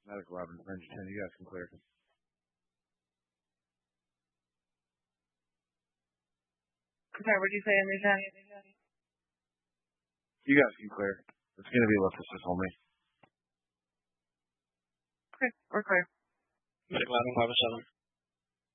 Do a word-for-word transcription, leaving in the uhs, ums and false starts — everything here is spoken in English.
Medical Robin, Ranger ten, you guys can clear. Sorry, what did you say, Ranger ten? You guys can clear. It's going to be left assist only. Okay, we're clear. Medical Robin, five oh seven.